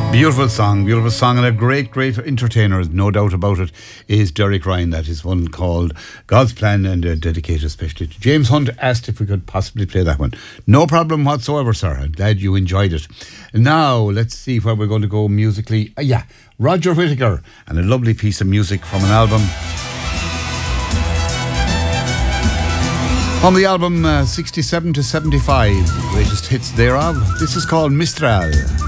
Beautiful song, and a great entertainer, no doubt about it, is Derek Ryan. That is one called God's Plan, and dedicated especially to James Hunt. Asked if we could possibly play that one. No problem whatsoever, sir. I'm glad you enjoyed it. Now, let's see where we're going to go musically. Roger Whittaker, and a lovely piece of music from an album. From the album 67 to 75, the greatest hits thereof. This is called Mistral.